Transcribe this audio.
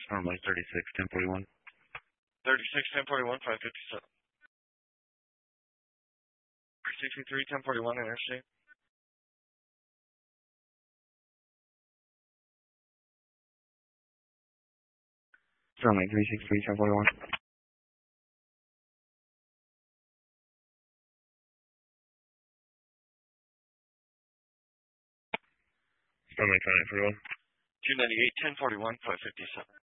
Normally 36, 1041. 36, 1041, 557. 63, 1041 interstate. Normally 363, 1041. Normally 2841. 298, 1041, 557.